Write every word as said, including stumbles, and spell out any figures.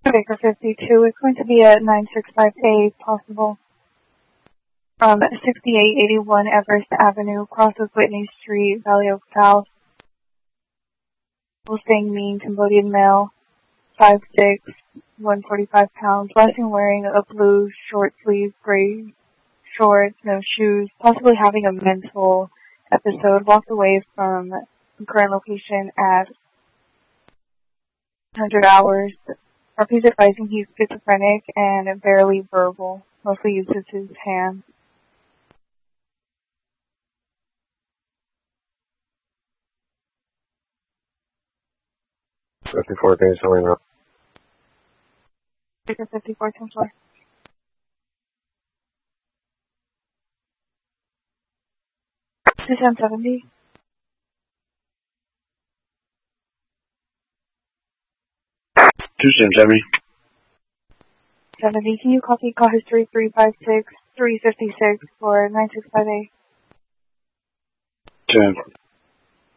Baker fifty-two, it's going to be at nine sixty-five A, possible. From sixty-eight eighty-one Everest Avenue, crosses Whitney Street, Valley Oak South. Staying mean, Cambodian male, five six, one hundred forty-five pounds. Last seen wearing a blue short sleeve, gray shorts, no shoes, possibly having a mental episode. Walked away from current location at one hundred hours. R P's advising he's schizophrenic and barely verbal. Mostly uses his hands. fifty-four, can you tell me now? Baker fifty-four, ten four. two ten seventy. two ten seventy. seventy. Can you copy call history three five six, three fifty-six for nine six five A? ten.